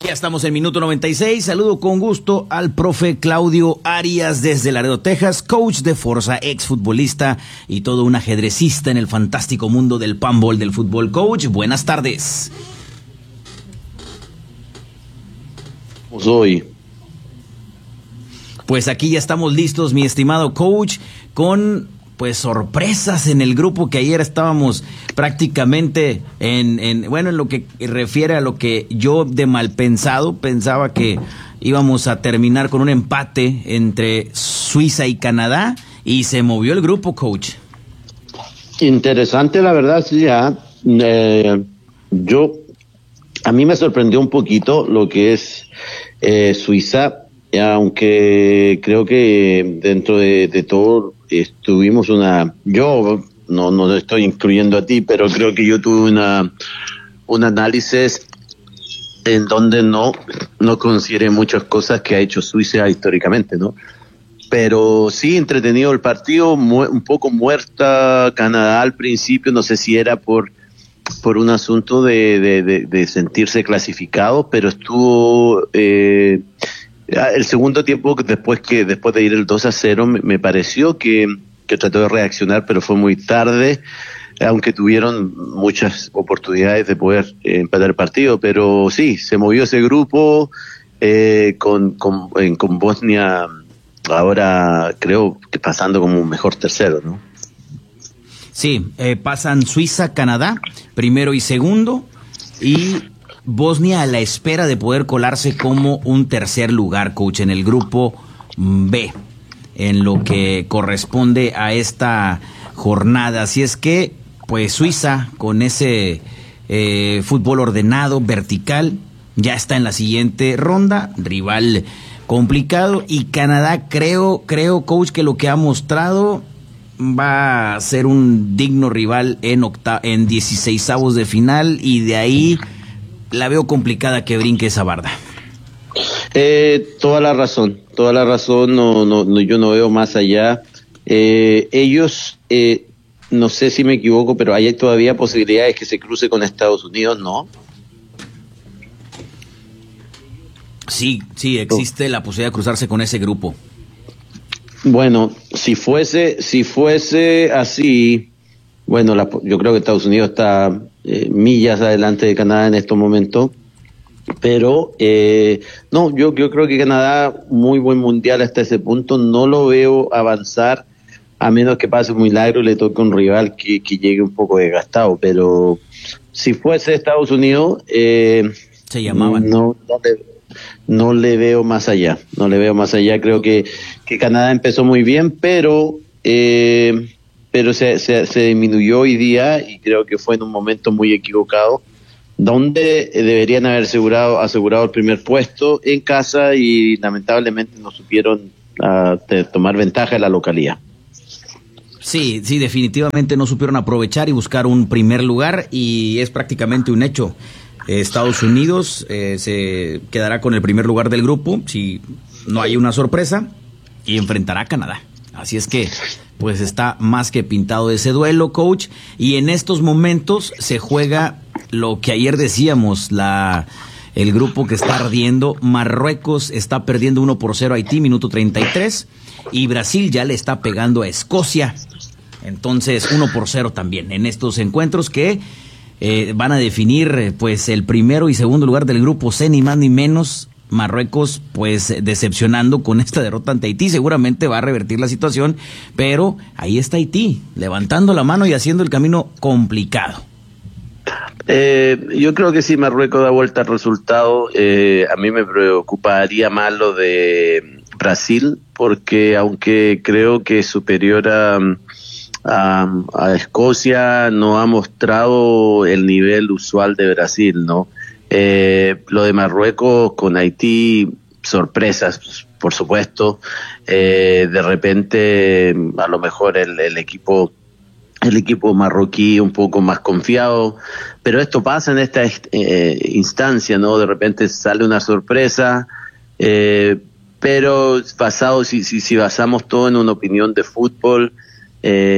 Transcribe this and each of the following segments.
Ya estamos en minuto 96. Saludo con gusto al profe Claudio Arias desde Laredo, Texas, coach de Forza, exfutbolista y todo un ajedrecista en el fantástico mundo del panball del fútbol. Coach, buenas tardes. Hoy. Pues aquí ya estamos listos, mi estimado coach, con pues sorpresas en el grupo que ayer estábamos prácticamente en lo que refiere a lo que yo de mal pensaba que íbamos a terminar con un empate entre Suiza y Canadá y se movió el grupo, coach. Interesante, la verdad, sí, ya. A mí me sorprendió un poquito lo que es Suiza, aunque creo que dentro de todo yo no estoy incluyendo a ti, pero creo que yo tuve un análisis en donde no consideré muchas cosas que ha hecho Suiza históricamente, ¿no? Pero sí, entretenido el partido, un poco muerta Canadá al principio, no sé si era por un asunto de sentirse clasificado, pero estuvo el segundo tiempo, después de ir el 2-0, me pareció que trató de reaccionar, pero fue muy tarde, aunque tuvieron muchas oportunidades de poder empatar el partido. Pero sí, se movió ese grupo con Bosnia ahora creo que pasando como un mejor tercero, ¿no? Sí, pasan Suiza, Canadá, primero y segundo, y Bosnia a la espera de poder colarse como un tercer lugar, coach, en el grupo B, en lo que corresponde a esta jornada. Así es que, pues Suiza, con ese fútbol ordenado, vertical, ya está en la siguiente ronda, rival complicado, y Canadá creo, coach, que lo que ha mostrado va a ser un digno rival en 16avos de final, y de ahí la veo complicada que brinque esa barda. Toda la razón, no, yo no veo más allá. Ellos, no sé si me equivoco, pero hay todavía posibilidades que se cruce con Estados Unidos, ¿no? Sí, existe la posibilidad de cruzarse con ese grupo. Bueno, si fuese así, bueno, yo creo que Estados Unidos está millas adelante de Canadá en estos momentos, pero no, yo creo que Canadá, muy buen mundial hasta ese punto, no lo veo avanzar, a menos que pase un milagro y le toque un rival que llegue un poco desgastado, pero si fuese Estados Unidos, se llamaban. No le veo más allá, creo que Canadá empezó muy bien, pero se disminuyó hoy día y creo que fue en un momento muy equivocado, donde deberían haber asegurado el primer puesto en casa y lamentablemente no supieron tomar ventaja de la localidad. Sí, definitivamente no supieron aprovechar y buscar un primer lugar, y es prácticamente un hecho. Estados Unidos se quedará con el primer lugar del grupo si no hay una sorpresa, y enfrentará a Canadá. Así es que pues está más que pintado ese duelo, coach, y en estos momentos se juega lo que ayer decíamos, el grupo que está ardiendo. Marruecos está perdiendo 1-0 a Haití, minuto 33, y Brasil ya le está pegando a Escocia. Entonces 1-0 también en estos encuentros que van a definir pues el primero y segundo lugar del grupo C, ni más ni menos. Marruecos pues decepcionando con esta derrota ante Haití, seguramente va a revertir la situación, pero ahí está Haití, levantando la mano y haciendo el camino complicado. Yo creo que si Marruecos da vuelta al resultado, a mí me preocuparía más lo de Brasil, porque aunque creo que es superior a Escocia, no ha mostrado el nivel usual de Brasil, ¿no? Lo de Marruecos con Haití, sorpresas, por supuesto. De repente, a lo mejor el equipo marroquí un poco más confiado, pero esto pasa en esta instancia, ¿no? De repente sale una sorpresa, pero basado, si basamos todo en una opinión de fútbol,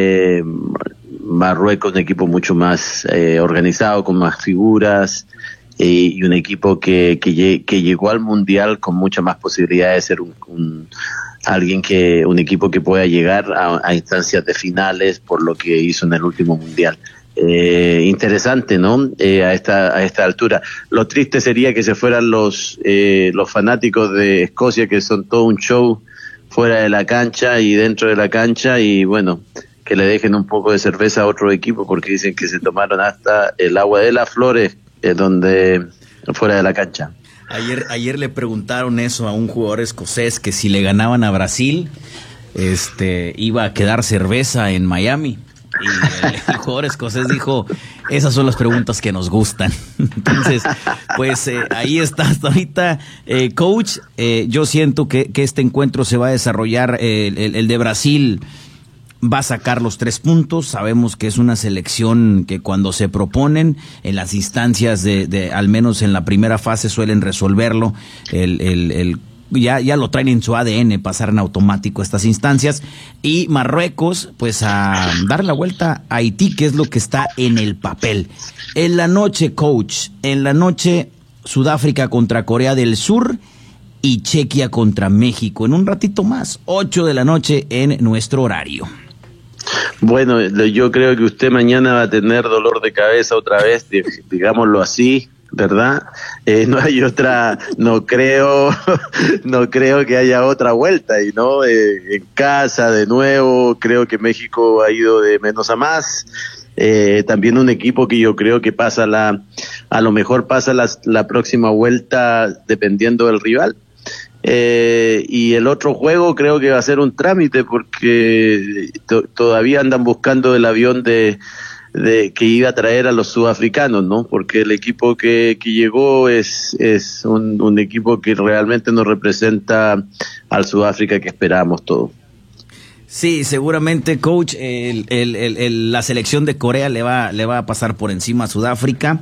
Marruecos es un equipo mucho más organizado, con más figuras, y un equipo que llegó al Mundial con mucha más posibilidad de ser un equipo que pueda llegar a instancias de finales por lo que hizo en el último Mundial. Interesante, ¿no? A esta altura. Lo triste sería que se fueran los fanáticos de Escocia, que son todo un show fuera de la cancha y dentro de la cancha, y bueno, que le dejen un poco de cerveza a otro equipo, porque dicen que se tomaron hasta el agua de las flores donde fuera de la cancha. Ayer le preguntaron eso a un jugador escocés, que si le ganaban a Brasil, iba a quedar cerveza en Miami. Y el jugador escocés dijo, esas son las preguntas que nos gustan. Entonces, pues ahí está hasta ahorita. Coach, yo siento que este encuentro se va a desarrollar, el de Brasil va a sacar los 3 puntos. Sabemos que es una selección que cuando se proponen en las instancias de al menos en la primera fase suelen resolverlo. Ya lo traen en su ADN, pasar en automático estas instancias. Y Marruecos, pues a dar la vuelta a Haití, que es lo que está en el papel. En la noche, coach, Sudáfrica contra Corea del Sur y Chequia contra México. En un ratito más, 8 de la noche en nuestro horario. Bueno, yo creo que usted mañana va a tener dolor de cabeza otra vez, digámoslo así, ¿verdad? No hay otra, no creo que haya otra vuelta, y no, en casa de nuevo, creo que México ha ido de menos a más. También un equipo que yo creo que a lo mejor pasa la próxima vuelta dependiendo del rival. Y el otro juego creo que va a ser un trámite, porque todavía andan buscando el avión de que iba a traer a los sudafricanos, ¿no? Porque el equipo que llegó es un equipo que realmente nos representa al Sudáfrica que esperábamos todos. Sí, seguramente, coach, la selección de Corea le va a pasar por encima a Sudáfrica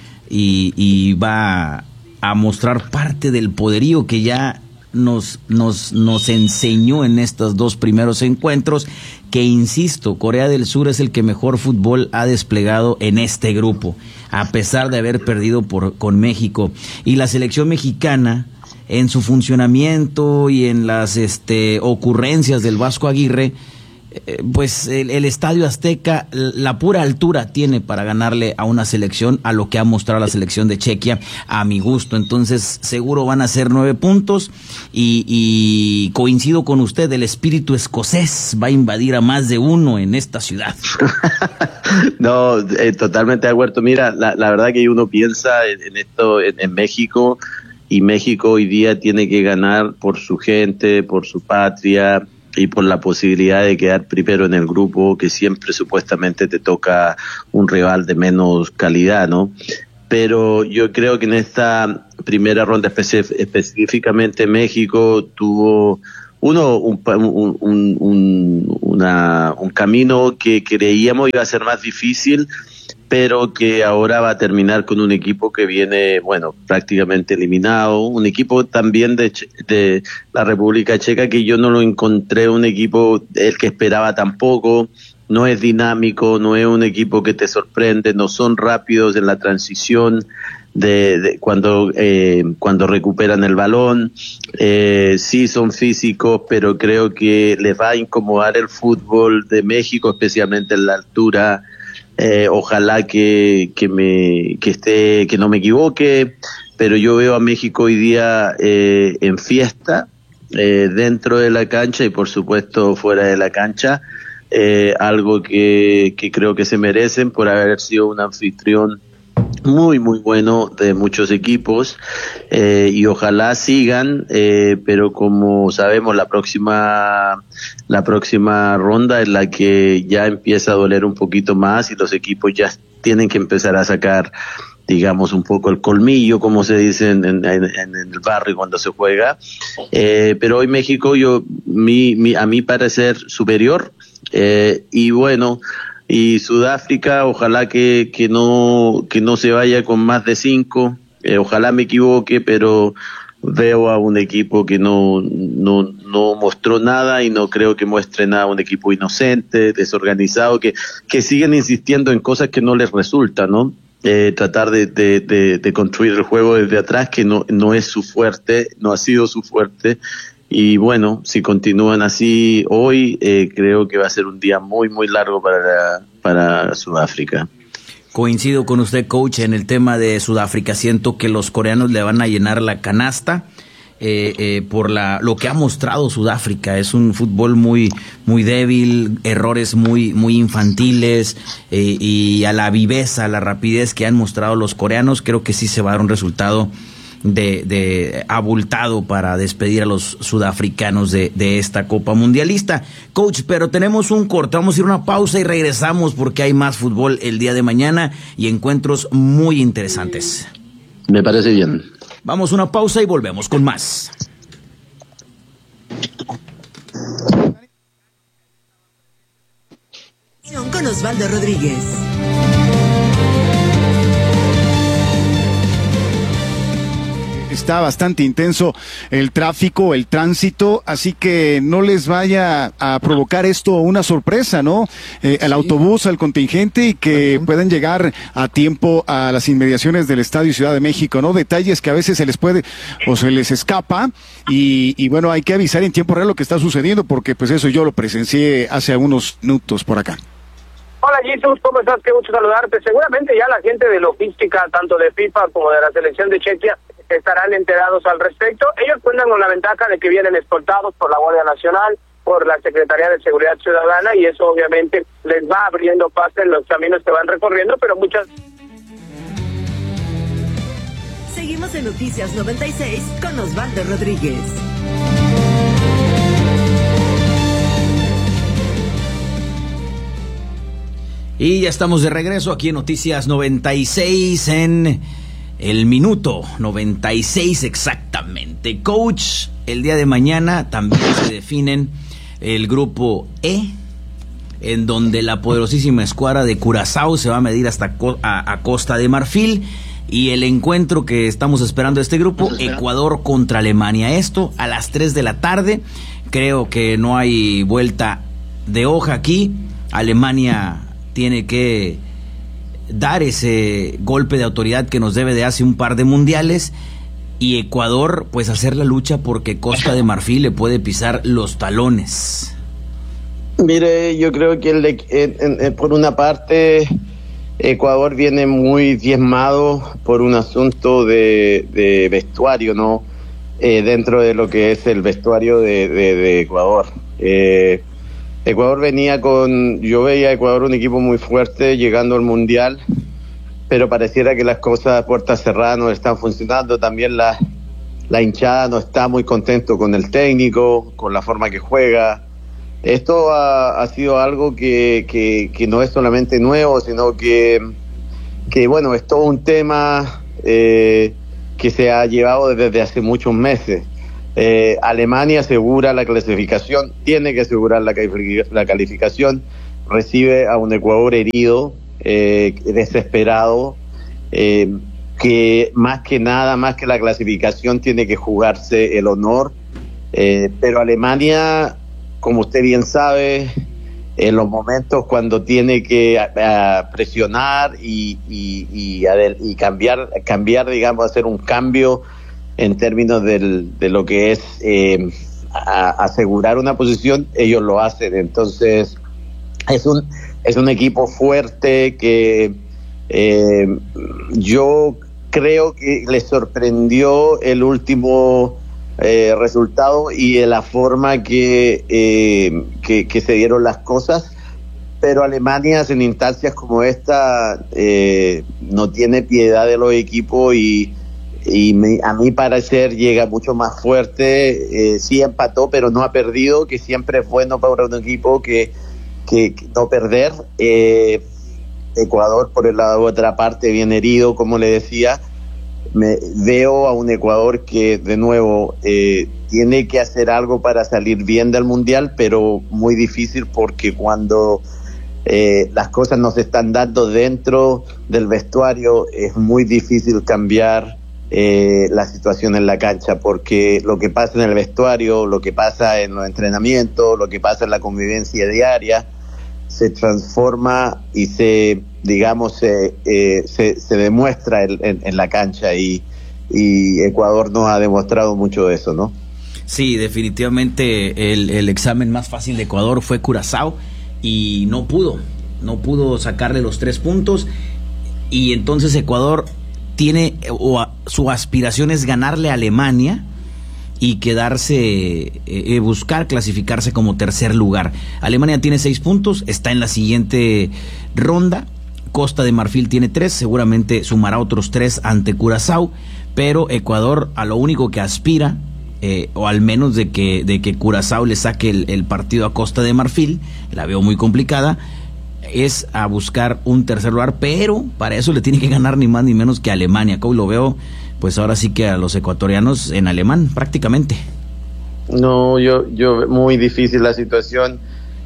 y va a mostrar parte del poderío que ya nos enseñó en estos 2 primeros encuentros, que insisto, Corea del Sur es el que mejor fútbol ha desplegado en este grupo, a pesar de haber perdido con México. Y la selección mexicana, en su funcionamiento y en las ocurrencias del Vasco Aguirre, pues el Estadio Azteca, la pura altura tiene para ganarle a una selección, a lo que ha mostrado la selección de Chequia, a mi gusto. Entonces seguro van a ser 9 puntos y coincido con usted, el espíritu escocés va a invadir a más de uno en esta ciudad. No, totalmente de acuerdo. Mira, la verdad que uno piensa en esto en México, y México hoy día tiene que ganar por su gente, por su patria y por la posibilidad de quedar primero en el grupo, que siempre supuestamente te toca un rival de menos calidad, ¿no? Pero yo creo que en esta primera ronda específicamente México tuvo un camino que creíamos iba a ser más difícil, pero que ahora va a terminar con un equipo que viene, bueno, prácticamente eliminado, un equipo también de la República Checa que yo no lo encontré un equipo el que esperaba tampoco. No es dinámico, no es un equipo que te sorprende, no son rápidos en la transición de cuando recuperan el balón, sí son físicos, pero creo que les va a incomodar el fútbol de México, especialmente en la altura. Ojalá que no me equivoque, pero yo veo a México hoy día en fiesta, dentro de la cancha y por supuesto fuera de la cancha, algo que creo que se merecen por haber sido un anfitrión muy muy bueno de muchos equipos, y ojalá sigan, pero como sabemos la próxima ronda es la que ya empieza a doler un poquito más y los equipos ya tienen que empezar a sacar, digamos, un poco el colmillo, como se dice en el barrio cuando se juega, pero hoy México a mi parecer superior, y bueno, y Sudáfrica ojalá que no se vaya con más de 5, ojalá me equivoque, pero veo a un equipo que no mostró nada y no creo que muestre nada, un equipo inocente, desorganizado, que siguen insistiendo en cosas que no les resultan, ¿no? tratar de construir el juego desde atrás, que no es su fuerte, no ha sido su fuerte. Y bueno, si continúan así hoy, creo que va a ser un día muy, muy largo para Sudáfrica. Coincido con usted, coach, en el tema de Sudáfrica. Siento que los coreanos le van a llenar la canasta por lo que ha mostrado Sudáfrica. Es un fútbol muy, muy débil, errores muy, muy infantiles, y a la viveza, a la rapidez que han mostrado los coreanos, creo que sí se va a dar un resultado de abultado para despedir a los sudafricanos de esta Copa Mundialista. Coach, pero tenemos un corte, vamos a ir a una pausa y regresamos porque hay más fútbol el día de mañana y encuentros muy interesantes. Me parece bien. Vamos a una pausa y volvemos con más. Con Osvaldo Rodríguez. Está bastante intenso el tráfico, el tránsito, así que no les vaya a provocar esto una sorpresa, ¿no? Al autobús, al contingente, y que puedan llegar a tiempo a las inmediaciones del Estadio Ciudad de México, ¿no? Detalles que a veces se les puede o se les escapa, y bueno, hay que avisar en tiempo real lo que está sucediendo, porque pues eso yo lo presencié hace unos minutos por acá. Hola Jesús, ¿cómo estás? Qué gusto saludarte. Seguramente ya la gente de logística, tanto de FIFA como de la selección de Chequia, estarán enterados al respecto. Ellos cuentan con la ventaja de que vienen escoltados por la Guardia Nacional, por la Secretaría de Seguridad Ciudadana, y eso obviamente les va abriendo paso en los caminos que van recorriendo, pero muchas... Seguimos en Noticias 96 con Osvaldo Rodríguez. Y ya estamos de regreso aquí en Noticias 96 en el minuto 96 exactamente. Coach, el día de mañana también se definen el grupo E, en donde la poderosísima escuadra de Curazao se va a medir hasta a Costa de Marfil, y el encuentro que estamos esperando de este grupo, Ecuador contra Alemania. Esto a las 3 de la tarde. Creo que no hay vuelta de hoja aquí. Alemania tiene que dar ese golpe de autoridad que nos debe de hace un par de mundiales, y Ecuador pues hacer la lucha porque Costa de Marfil le puede pisar los talones. Mire, yo creo que por una parte Ecuador viene muy diezmado por un asunto de vestuario, ¿no? Dentro de lo que es el vestuario de Ecuador. Ecuador yo veía a Ecuador un equipo muy fuerte llegando al Mundial, pero pareciera que las cosas a puertas cerradas no están funcionando. También la hinchada no está muy contento con el técnico, con la forma que juega. Esto ha sido algo que no es solamente nuevo, sino que bueno, es todo un tema que se ha llevado desde hace muchos meses. Alemania asegura la clasificación, tiene que asegurar la calificación, recibe a un Ecuador herido, desesperado, que más que nada, más que la clasificación, tiene que jugarse el honor, pero Alemania, como usted bien sabe, en los momentos cuando tiene que presionar y cambiar, digamos, hacer un cambio en términos de lo que es asegurar una posición, ellos lo hacen. Entonces es un equipo fuerte que yo creo que les sorprendió el último resultado y de la forma que se dieron las cosas, pero Alemania en instancias como esta no tiene piedad de los equipos y a mi parecer llega mucho más fuerte. Sí empató, pero no ha perdido, que siempre es bueno para un equipo que no perder. Ecuador, por el lado de otra parte, bien herido, como le decía. Veo a un Ecuador que, de nuevo, tiene que hacer algo para salir bien del Mundial, pero muy difícil, porque cuando las cosas no se están dando dentro del vestuario, es muy difícil cambiar la situación en la cancha, porque lo que pasa en el vestuario, lo que pasa en los entrenamientos, lo que pasa en la convivencia diaria, se transforma y se demuestra en la cancha, y Ecuador nos ha demostrado mucho de eso, ¿no? Sí, definitivamente el examen más fácil de Ecuador fue Curazao y no pudo sacarle los 3 puntos, y entonces Ecuador tiene, su aspiración es ganarle a Alemania y quedarse, buscar clasificarse como tercer lugar. Alemania tiene 6 puntos, está en la siguiente ronda. Costa de Marfil tiene 3, seguramente sumará otros 3 ante Curazao, pero Ecuador a lo único que aspira, o al menos de que Curazao le saque el partido a Costa de Marfil, la veo muy complicada, es a buscar un tercer lugar, pero para eso le tiene que ganar ni más ni menos que Alemania. Como lo veo, pues ahora sí que a los ecuatorianos en alemán prácticamente. No, yo muy difícil la situación,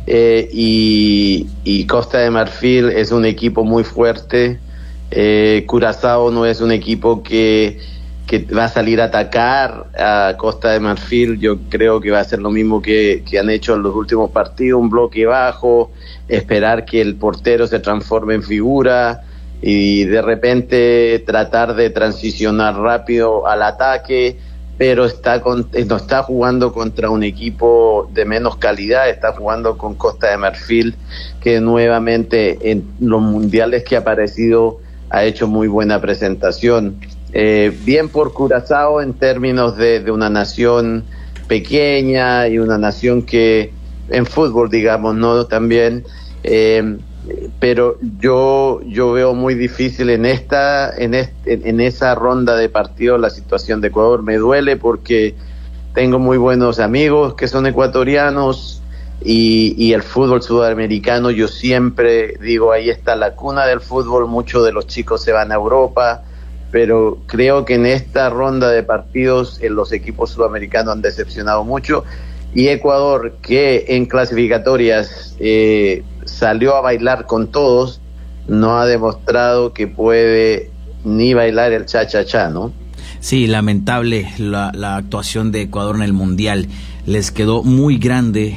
y Costa de Marfil es un equipo muy fuerte. Curazao no es un equipo que va a salir a atacar a Costa de Marfil. Yo creo que va a ser lo mismo que han hecho en los últimos partidos, un bloque bajo, esperar que el portero se transforme en figura y de repente tratar de transicionar rápido al ataque, pero no está jugando contra un equipo de menos calidad, está jugando con Costa de Marfil, que nuevamente en los mundiales que ha aparecido ha hecho muy buena presentación. Bien por Curazao en términos de una nación pequeña y una nación que en fútbol, digamos, no también, pero yo veo muy difícil en esa ronda de partidos la situación de Ecuador. Me duele porque tengo muy buenos amigos que son ecuatorianos, y el fútbol sudamericano, yo siempre digo, ahí está la cuna del fútbol. Muchos de los chicos se van a Europa, pero creo que en esta ronda de partidos los equipos sudamericanos han decepcionado mucho, y Ecuador, que en clasificatorias salió a bailar con todos, no ha demostrado que puede ni bailar el cha-cha-cha, ¿no? Sí, lamentable la actuación de Ecuador en el Mundial. Les quedó muy grande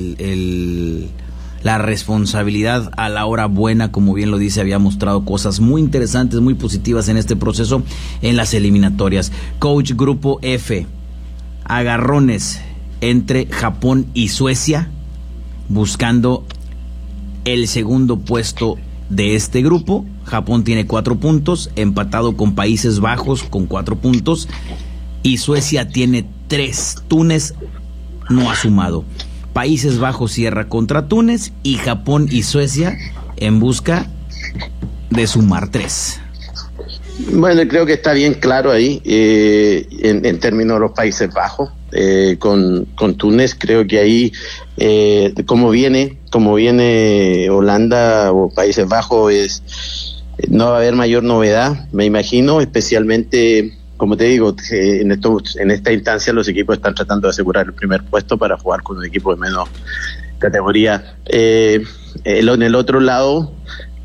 la responsabilidad a la hora buena. Como bien lo dice, había mostrado cosas muy interesantes, muy positivas en este proceso en las eliminatorias. Coach, Grupo F, agarrones entre Japón y Suecia, buscando el segundo puesto de este grupo. Japón tiene 4 puntos, empatado con Países Bajos con 4 puntos, y Suecia tiene 3. Túnez no ha sumado. Países Bajos cierra contra Túnez, y Japón y Suecia en busca de sumar 3. Bueno, creo que está bien claro ahí, en términos de los Países Bajos, con Túnez. Creo que ahí, como viene Holanda o Países Bajos, no va a haber mayor novedad, me imagino, especialmente, como te digo, en esta instancia los equipos están tratando de asegurar el primer puesto para jugar con un equipo de menos categoría. En el otro lado,